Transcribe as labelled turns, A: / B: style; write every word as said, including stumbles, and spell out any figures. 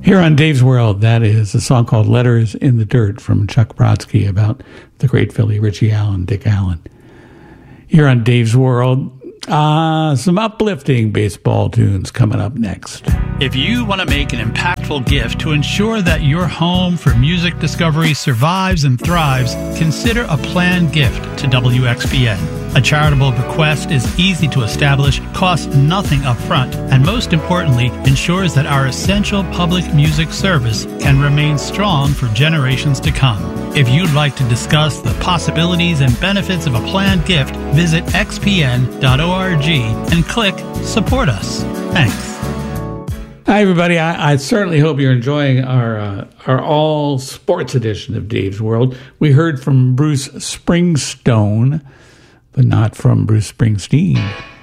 A: Here on Dave's World, that is a song called Letters in the Dirt from Chuck Brodsky about the great Philly Richie Allen, Dick Allen. Here on Dave's World, uh, some uplifting baseball tunes coming up next.
B: If you want to make an impactful gift to ensure that your home for music discovery survives and thrives, consider a planned gift to W X P N. A charitable bequest is easy to establish, costs nothing up front, and most importantly, ensures that our essential public music service can remain strong for generations to come. If you'd like to discuss the possibilities and benefits of a planned gift, visit x p n dot org and click Support Us. Thanks.
A: Hi, everybody. I, I certainly hope you're enjoying our uh, our all sports edition of Dave's World. We heard from Bruce Springsteen, but not from Bruce Springsteen.